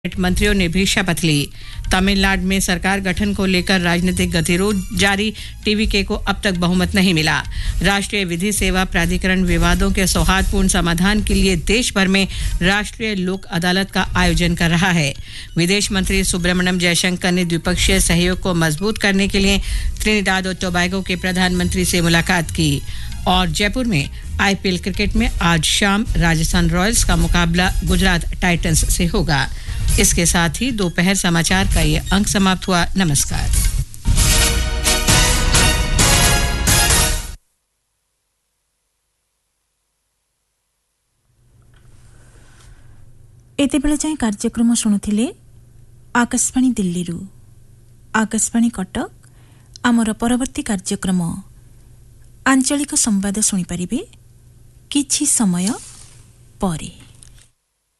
मंत्रियों ने भी शपथ ली। तमिलनाडु में सरकार गठन को लेकर राजनीतिक गतिरोध जारी, टीवीके को अब तक बहुमत नहीं मिला। राष्ट्रीय विधि सेवा प्राधिकरण विवादों के सौहार्दपूर्ण समाधान के लिए देश भर में राष्ट्रीय लोक अदालत का आयोजन कर रहा है। विदेश मंत्री सुब्रमण्यम जयशंकर ने द्विपक्षीय सहयोग को मजबूत करने के लिए त्रिनिदाद और टोबैगो के प्रधानमंत्री से मुलाकात की। और जयपुर में आईपीएल क्रिकेट में आज शाम राजस्थान रॉयल्स का मुकाबला गुजरात टाइटंस से होगा। इसके साथ ही दोपहर समाचार का ये अंक समाप्त हुआ। नमस्कार। एते बेला जाए कार्यक्रम शुणुथिले आकाशवाणी दिल्ली रु। आकाशवाणी कटक आमर परवर्ती कार्यक्रम आंचलिक संवाद शुणी पारिबे किछि समय परे।